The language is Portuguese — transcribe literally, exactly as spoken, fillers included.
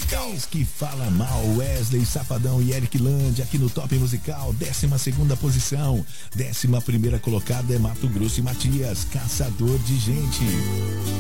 musical. Eis que fala mal, Wesley Safadão e Eric Land aqui no Top Musical, décima segunda posição. Décima primeira colocada é Mato Grosso e Matias, Caçador de Gente.